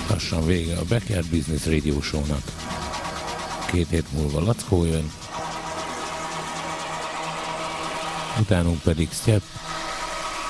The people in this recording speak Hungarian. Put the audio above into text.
Lassan vége a Backyard Business Radio Show-nak. 2 hét múlva Lackó jön, utánunk pedig Step